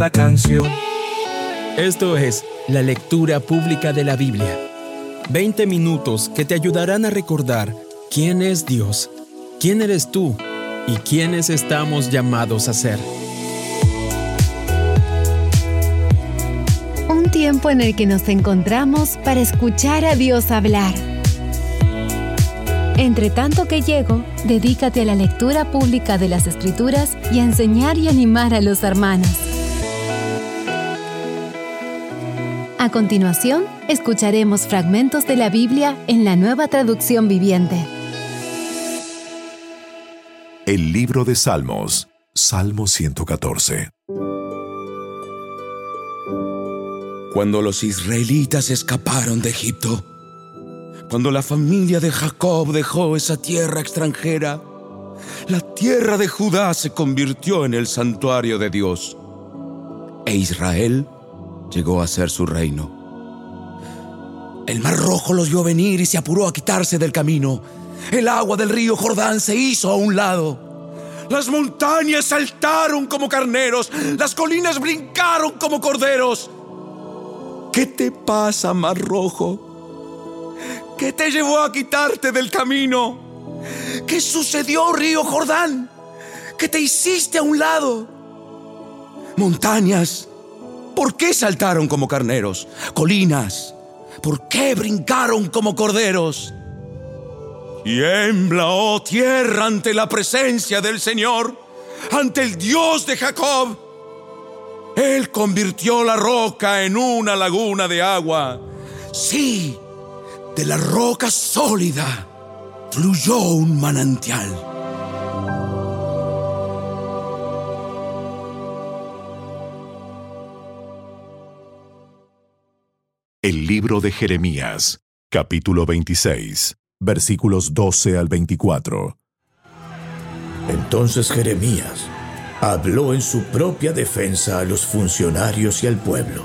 la canción. Esto es la lectura pública de la Biblia. 20 minutos que te ayudarán a recordar quién es Dios, quién eres tú y quiénes estamos llamados a ser. Un tiempo en el que nos encontramos para escuchar a Dios hablar. Entre tanto que llego, dedícate a la lectura pública de las Escrituras y a enseñar y animar a los hermanos. A continuación, escucharemos fragmentos de la Biblia en la Nueva Traducción Viviente. El libro de Salmos, Salmo 114. Cuando los israelitas escaparon de Egipto, cuando la familia de Jacob dejó esa tierra extranjera, la tierra de Judá se convirtió en el santuario de Dios, e Israel llegó a ser su reino. El Mar Rojo los vio venir y se apuró a quitarse del camino. El agua del río Jordán se hizo a un lado. Las montañas saltaron como carneros, las colinas brincaron como corderos. ¿Qué te pasa, Mar Rojo? ¿Qué te llevó a quitarte del camino? ¿Qué sucedió, río Jordán? ¿Qué te hiciste a un lado? Montañas, ¿por qué saltaron como carneros? Colinas, ¿por qué brincaron como corderos? Tiembla, oh tierra, ante la presencia del Señor, ante el Dios de Jacob. Él convirtió la roca en una laguna de agua. Sí, de la roca sólida fluyó un manantial. El libro de Jeremías, capítulo 26, versículos 12 al 24. Entonces Jeremías habló en su propia defensa a los funcionarios y al pueblo.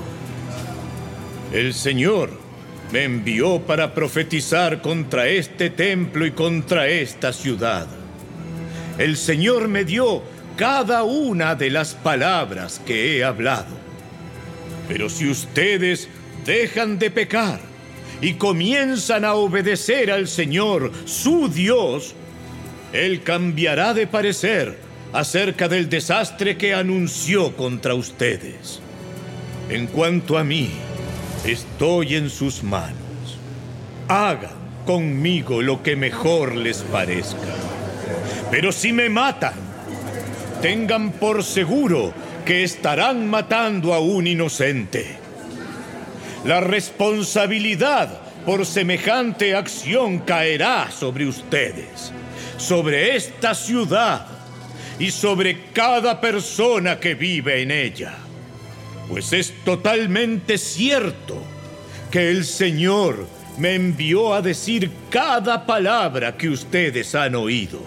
El Señor me envió para profetizar contra este templo y contra esta ciudad. El Señor me dio cada una de las palabras que he hablado. Pero si ustedes dejan de pecar y comienzan a obedecer al Señor, su Dios, Él cambiará de parecer acerca del desastre que anunció contra ustedes. En cuanto a mí, estoy en sus manos. Hagan conmigo lo que mejor les parezca. Pero si me matan, tengan por seguro que estarán matando a un inocente. La responsabilidad por semejante acción caerá sobre ustedes, sobre esta ciudad y sobre cada persona que vive en ella. Pues es totalmente cierto que el Señor me envió a decir cada palabra que ustedes han oído.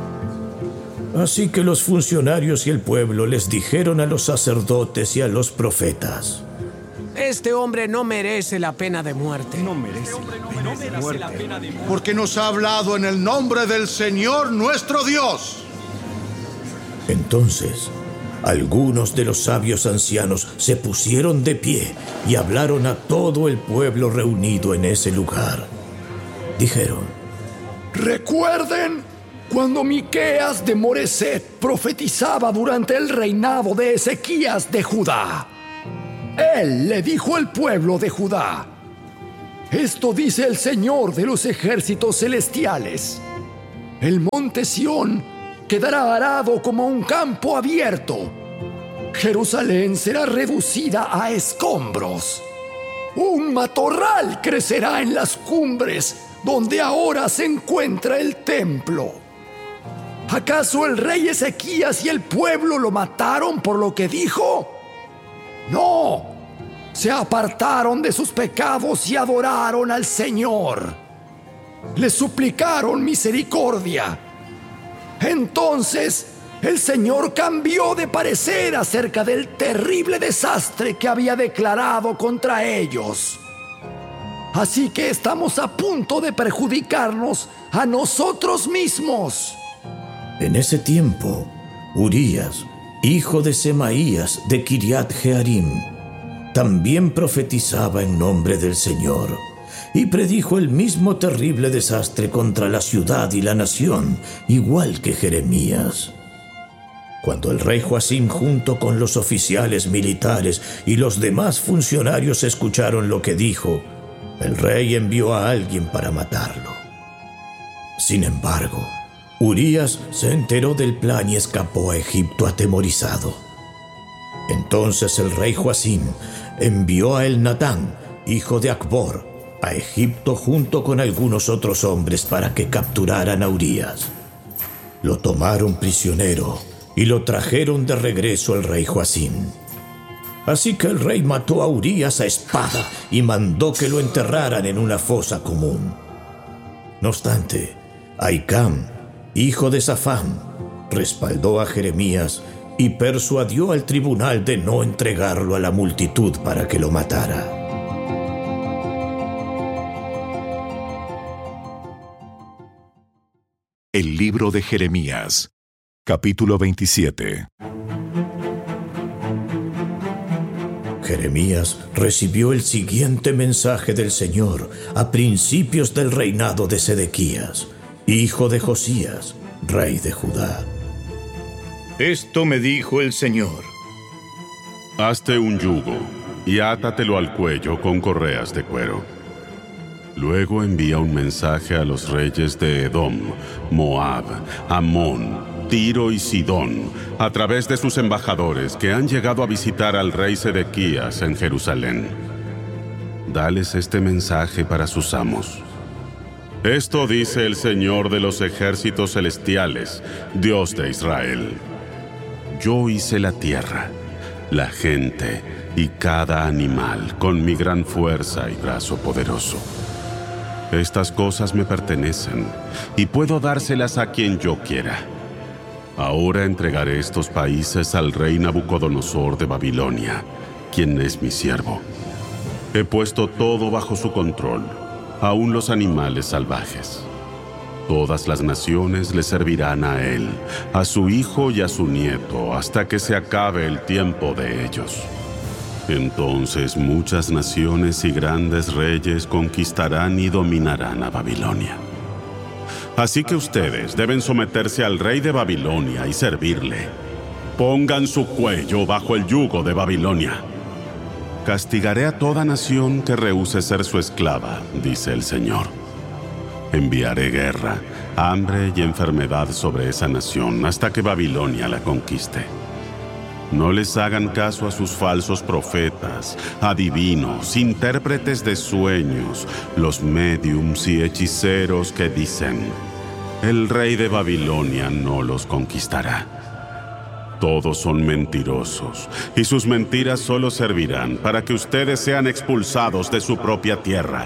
Así que los funcionarios y el pueblo les dijeron a los sacerdotes y a los profetas: Este hombre no merece la pena de muerte. No merece la pena de muerte. Porque nos ha hablado en el nombre del Señor nuestro Dios. Entonces, algunos de los sabios ancianos se pusieron de pie y hablaron a todo el pueblo reunido en ese lugar. Dijeron: Recuerden cuando Miqueas de Moreset profetizaba durante el reinado de Ezequías de Judá. Él le dijo al pueblo de Judá: Esto dice el Señor de los ejércitos celestiales: El monte Sión quedará arado como un campo abierto. Jerusalén será reducida a escombros. Un matorral crecerá en las cumbres donde ahora se encuentra el templo. ¿Acaso el rey Ezequías y el pueblo lo mataron por lo que dijo? No, se apartaron de sus pecados y adoraron al Señor. Le suplicaron misericordia. Entonces el Señor cambió de parecer acerca del terrible desastre que había declarado contra ellos. Así que estamos a punto de perjudicarnos a nosotros mismos. En ese tiempo, Urías, hijo de Semaías de Kiriat Jearim, también profetizaba en nombre del Señor y predijo el mismo terrible desastre contra la ciudad y la nación, igual que Jeremías. Cuando el rey Joacim, junto con los oficiales militares y los demás funcionarios, escucharon lo que dijo, el rey envió a alguien para matarlo. Sin embargo, Urías se enteró del plan y escapó a Egipto atemorizado. Entonces el rey Joacim envió a Elnatán, hijo de Acbor, a Egipto junto con algunos otros hombres para que capturaran a Urías. Lo tomaron prisionero y lo trajeron de regreso al rey Joacim. Así que el rey mató a Urías a espada y mandó que lo enterraran en una fosa común. No obstante, Ahicam, hijo de Safán, respaldó a Jeremías y persuadió al tribunal de no entregarlo a la multitud para que lo matara. El libro de Jeremías, capítulo 27. Jeremías recibió el siguiente mensaje del Señor a principios del reinado de Sedequías, hijo de Josías, rey de Judá. Esto me dijo el Señor. Hazte un yugo y átatelo al cuello con correas de cuero. Luego envía un mensaje a los reyes de Edom, Moab, Amón, Tiro y Sidón, a través de sus embajadores que han llegado a visitar al rey Sedequías en Jerusalén. Dales este mensaje para sus amos. Esto dice el Señor de los ejércitos celestiales, Dios de Israel. Yo hice la tierra, la gente y cada animal con mi gran fuerza y brazo poderoso. Estas cosas me pertenecen y puedo dárselas a quien yo quiera. Ahora entregaré estos países al rey Nabucodonosor de Babilonia, quien es mi siervo. He puesto todo bajo su control, aun los animales salvajes. Todas las naciones le servirán a él, a su hijo y a su nieto, hasta que se acabe el tiempo de ellos. Entonces muchas naciones y grandes reyes conquistarán y dominarán a Babilonia. Así que ustedes deben someterse al rey de Babilonia y servirle. Pongan su cuello bajo el yugo de Babilonia. Castigaré a toda nación que rehúse ser su esclava, dice el Señor. Enviaré guerra, hambre y enfermedad sobre esa nación hasta que Babilonia la conquiste. No les hagan caso a sus falsos profetas, adivinos, intérpretes de sueños, los médiums y hechiceros que dicen: el rey de Babilonia no los conquistará. Todos son mentirosos, y sus mentiras solo servirán para que ustedes sean expulsados de su propia tierra.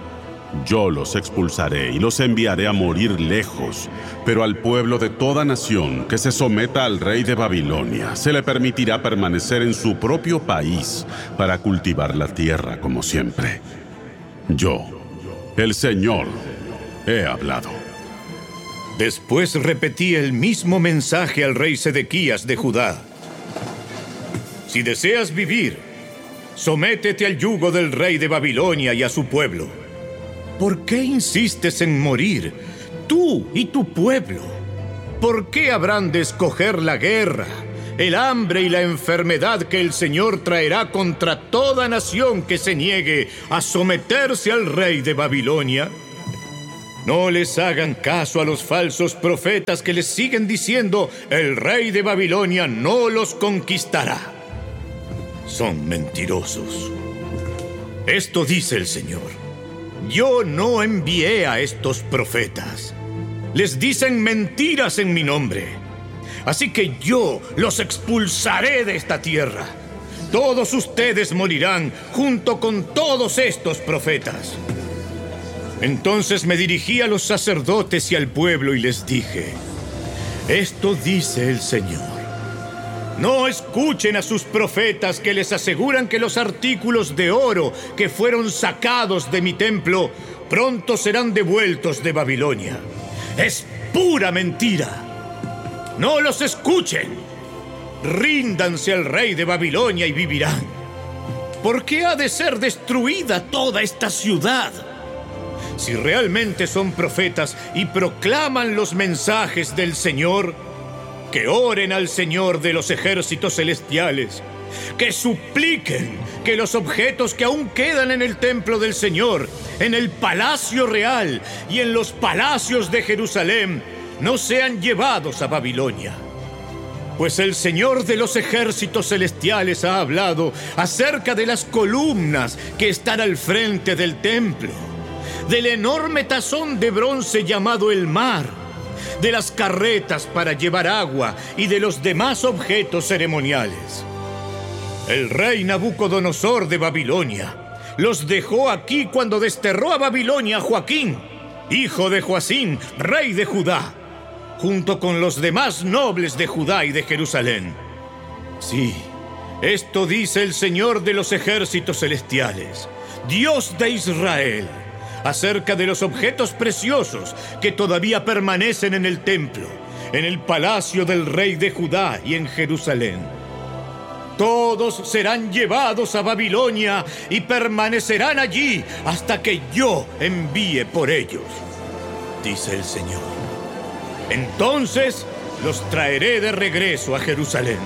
Yo los expulsaré y los enviaré a morir lejos, pero al pueblo de toda nación que se someta al rey de Babilonia se le permitirá permanecer en su propio país para cultivar la tierra como siempre. Yo, el Señor, he hablado. Después repetí el mismo mensaje al rey Sedequías de Judá. Si deseas vivir, sométete al yugo del rey de Babilonia y a su pueblo. ¿Por qué insistes en morir, tú y tu pueblo? ¿Por qué habrán de escoger la guerra, el hambre y la enfermedad que el Señor traerá contra toda nación que se niegue a someterse al rey de Babilonia? No les hagan caso a los falsos profetas que les siguen diciendo: el rey de Babilonia no los conquistará. Son mentirosos. Esto dice el Señor: yo no envié a estos profetas. Les dicen mentiras en mi nombre. Así que yo los expulsaré de esta tierra. Todos ustedes morirán junto con todos estos profetas. Entonces me dirigí a los sacerdotes y al pueblo y les dije: esto dice el Señor. No escuchen a sus profetas que les aseguran que los artículos de oro que fueron sacados de mi templo pronto serán devueltos de Babilonia. Es pura mentira. No los escuchen. ríndanse al rey de Babilonia y vivirán. ¿Por qué ha de ser destruida toda esta ciudad? Si realmente son profetas y proclaman los mensajes del Señor, que oren al Señor de los ejércitos celestiales, que supliquen que los objetos que aún quedan en el templo del Señor, en el palacio real y en los palacios de Jerusalén, no sean llevados a Babilonia. Pues el Señor de los ejércitos celestiales ha hablado acerca de las columnas que están al frente del templo, del enorme tazón de bronce llamado el mar, de las carretas para llevar agua y de los demás objetos ceremoniales. El rey Nabucodonosor de Babilonia los dejó aquí cuando desterró a Babilonia a Joaquín, hijo de Joacim, rey de Judá, junto con los demás nobles de Judá y de Jerusalén. Sí, esto dice el Señor de los ejércitos celestiales, Dios de Israel, acerca de los objetos preciosos que todavía permanecen en el templo, en el palacio del rey de Judá y en Jerusalén. Todos serán llevados a Babilonia y permanecerán allí hasta que yo envíe por ellos, dice el Señor. Entonces los traeré de regreso a Jerusalén.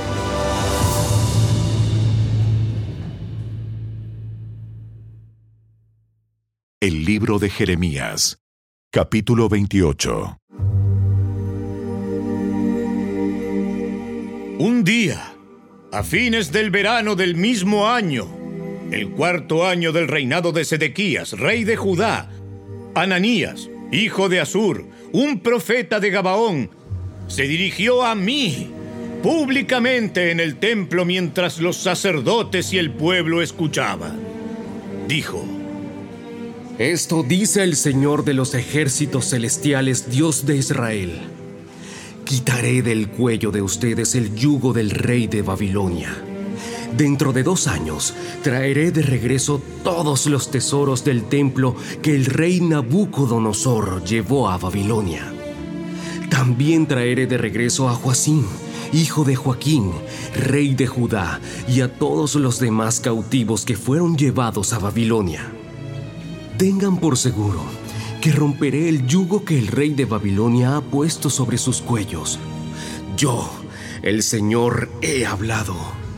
El libro de Jeremías, capítulo 28. Un día, a fines del verano del mismo año, el cuarto año del reinado de Sedequías, rey de Judá, Ananías, hijo de Asur, un profeta de Gabaón, se dirigió a mí públicamente en el templo mientras los sacerdotes y el pueblo escuchaban. Dijo: Esto dice el Señor de los ejércitos celestiales, Dios de Israel. Quitaré del cuello de ustedes el yugo del rey de Babilonia. Dentro de 2 años traeré de regreso todos los tesoros del templo que el rey Nabucodonosor llevó a Babilonia. También traeré de regreso a Joacim, hijo de Joaquín, rey de Judá, y a todos los demás cautivos que fueron llevados a Babilonia. Tengan por seguro que romperé el yugo que el rey de Babilonia ha puesto sobre sus cuellos. Yo, el Señor, he hablado.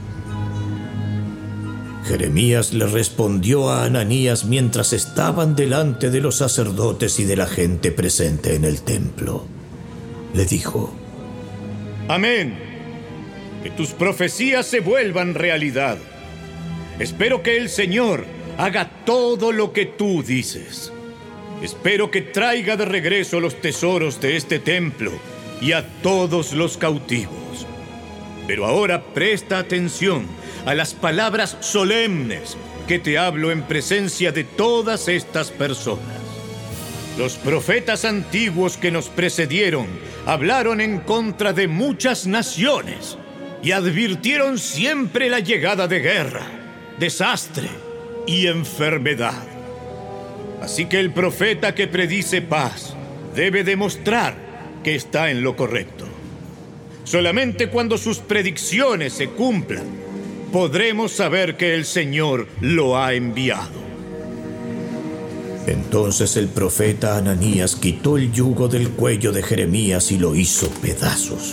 Jeremías le respondió a Ananías mientras estaban delante de los sacerdotes y de la gente presente en el templo. Le dijo: Amén. Que tus profecías se vuelvan realidad. Espero que el Señor haga todo lo que tú dices. Espero que traiga de regreso los tesoros de este templo y a todos los cautivos. Pero ahora presta atención a las palabras solemnes que te hablo en presencia de todas estas personas. Los profetas antiguos que nos precedieron hablaron en contra de muchas naciones y advirtieron siempre la llegada de guerra, desastre y enfermedad. Así que el profeta que predice paz debe demostrar que está en lo correcto. Solamente cuando sus predicciones se cumplan, podremos saber que el Señor lo ha enviado. Entonces el profeta Ananías quitó el yugo del cuello de Jeremías y lo hizo pedazos.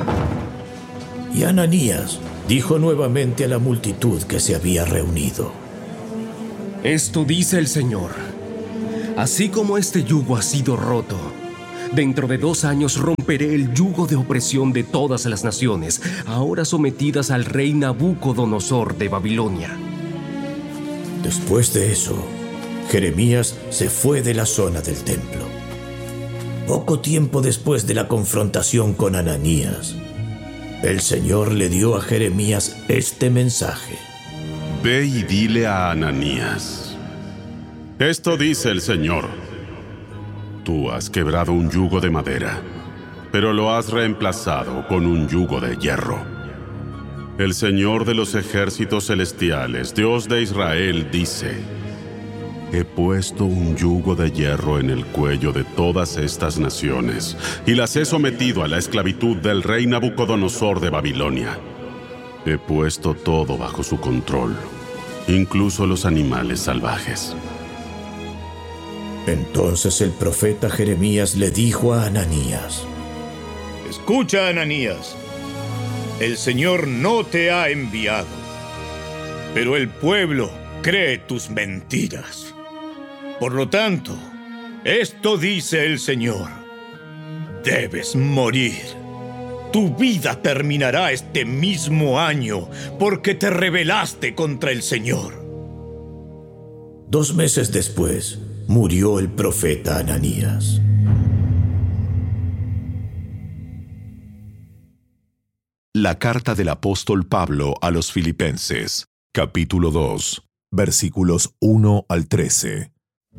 Y Ananías dijo nuevamente a la multitud que se había reunido: Esto dice el Señor. Así como este yugo ha sido roto, dentro de 2 años romperé el yugo de opresión de todas las naciones, ahora sometidas al rey Nabucodonosor de Babilonia. Después de eso, Jeremías se fue de la zona del templo. Poco tiempo después de la confrontación con Ananías, el Señor le dio a Jeremías este mensaje: Ve y dile a Ananías: Esto dice el Señor. Tú has quebrado un yugo de madera, pero lo has reemplazado con un yugo de hierro. El Señor de los ejércitos celestiales, Dios de Israel, dice: he puesto un yugo de hierro en el cuello de todas estas naciones y las he sometido a la esclavitud del rey Nabucodonosor de Babilonia. He puesto todo bajo su control, incluso los animales salvajes. Entonces el profeta Jeremías le dijo a Ananías: Escucha, Ananías, el Señor no te ha enviado, pero el pueblo cree tus mentiras. Por lo tanto, esto dice el Señor: debes morir. Tu vida terminará este mismo año porque te rebelaste contra el Señor. 2 meses después, murió el profeta Ananías. La carta del apóstol Pablo a los Filipenses, capítulo 2, versículos 1 al 13.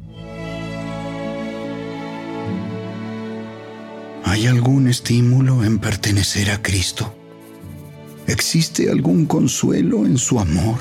¿Hay algún estímulo en pertenecer a Cristo? ¿Existe algún consuelo en su amor?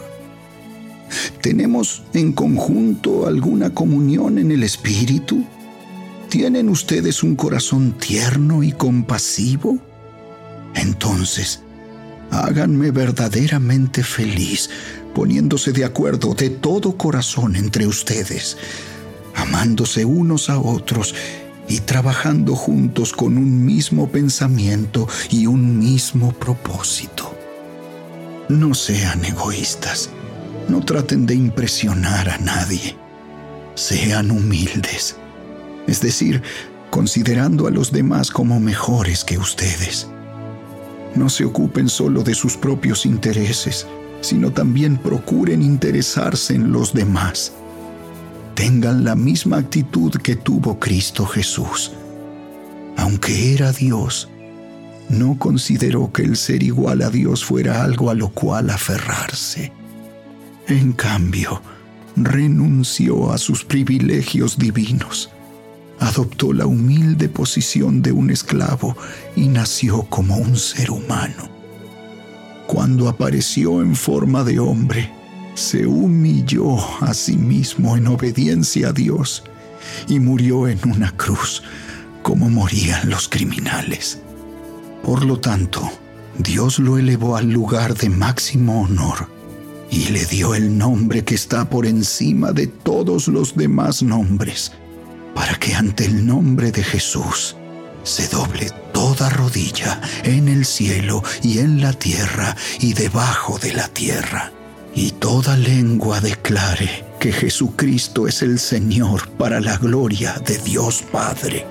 ¿Tenemos en conjunto alguna comunión en el Espíritu? ¿Tienen ustedes un corazón tierno y compasivo? Entonces, háganme verdaderamente feliz, poniéndose de acuerdo de todo corazón entre ustedes, amándose unos a otros y trabajando juntos con un mismo pensamiento y un mismo propósito. No sean egoístas, no traten de impresionar a nadie. Sean humildes, es decir, considerando a los demás como mejores que ustedes. No se ocupen solo de sus propios intereses, sino también procuren interesarse en los demás. Tengan la misma actitud que tuvo Cristo Jesús. Aunque era Dios, no consideró que el ser igual a Dios fuera algo a lo cual aferrarse. En cambio, renunció a sus privilegios divinos, adoptó la humilde posición de un esclavo y nació como un ser humano. Cuando apareció en forma de hombre, se humilló a sí mismo en obediencia a Dios y murió en una cruz, como morían los criminales. Por lo tanto, Dios lo elevó al lugar de máximo honor y le dio el nombre que está por encima de todos los demás nombres, para que ante el nombre de Jesús se doble toda rodilla en el cielo y en la tierra y debajo de la tierra, y toda lengua declare que Jesucristo es el Señor, para la gloria de Dios Padre.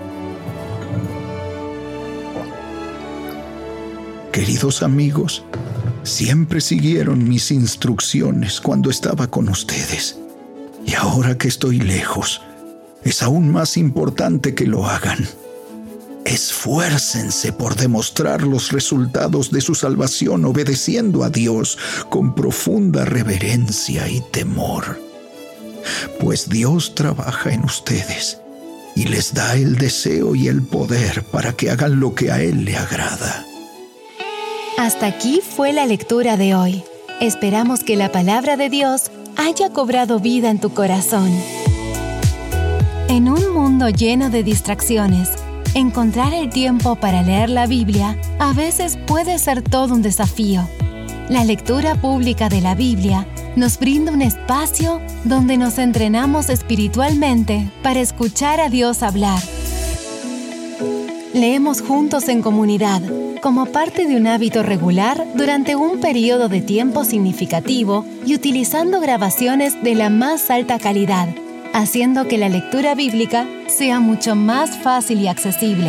Queridos amigos, siempre siguieron mis instrucciones cuando estaba con ustedes, y ahora que estoy lejos, es aún más importante que lo hagan. Esfuércense por demostrar los resultados de su salvación obedeciendo a Dios con profunda reverencia y temor. Pues Dios trabaja en ustedes y les da el deseo y el poder para que hagan lo que a Él le agrada. Hasta aquí fue la lectura de hoy. Esperamos que la palabra de Dios haya cobrado vida en tu corazón. En un mundo lleno de distracciones, encontrar el tiempo para leer la Biblia a veces puede ser todo un desafío. La lectura pública de la Biblia nos brinda un espacio donde nos entrenamos espiritualmente para escuchar a Dios hablar. Leemos juntos en comunidad, como parte de un hábito regular durante un periodo de tiempo significativo y utilizando grabaciones de la más alta calidad, haciendo que la lectura bíblica sea mucho más fácil y accesible.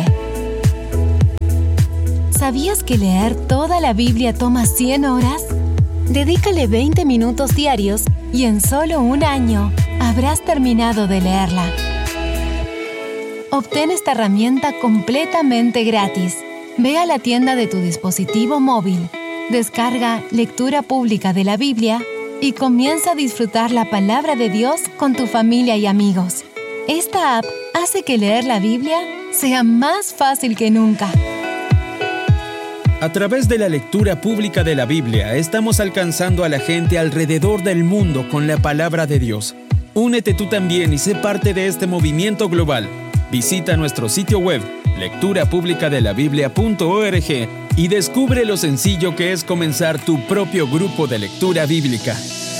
¿Sabías que leer toda la Biblia toma 100 horas? Dedícale 20 minutos diarios y en solo un año habrás terminado de leerla. Obtén esta herramienta completamente gratis. Ve a la tienda de tu dispositivo móvil, descarga Lectura Pública de la Biblia y comienza a disfrutar la palabra de Dios con tu familia y amigos. Esta app hace que leer la Biblia sea más fácil que nunca. A través de la lectura pública de la Biblia, estamos alcanzando a la gente alrededor del mundo con la palabra de Dios. Únete tú también y sé parte de este movimiento global. Visita nuestro sitio web, lecturapublicadelabiblia.org, y descubre lo sencillo que es comenzar tu propio grupo de lectura bíblica.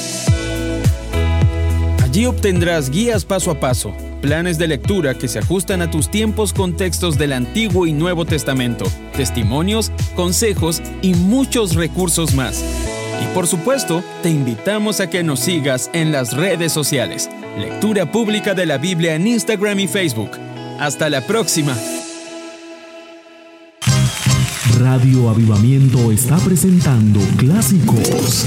Allí obtendrás guías paso a paso, planes de lectura que se ajustan a tus tiempos con textos del Antiguo y Nuevo Testamento, testimonios, consejos y muchos recursos más. Y por supuesto, te invitamos a que nos sigas en las redes sociales. Lectura Pública de la Biblia en Instagram y Facebook. ¡Hasta la próxima! Radio Avivamiento está presentando Clásicos.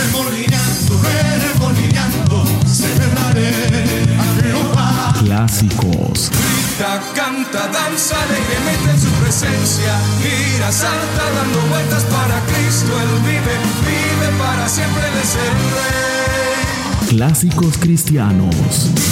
Remolinando, celebraré a Jehová. Clásicos. Grita, canta, danza alegremente en su presencia. Gira, salta, dando vueltas para Cristo. Él vive para siempre de ser rey. Clásicos cristianos.